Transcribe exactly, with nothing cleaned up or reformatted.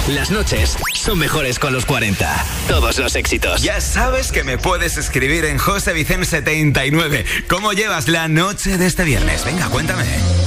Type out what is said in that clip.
Las noches son mejores con los cuarenta. Todos los éxitos. Ya sabes que me puedes escribir en José Vicente setenta y nueve. ¿Cómo llevas la noche de este viernes? Venga, cuéntame.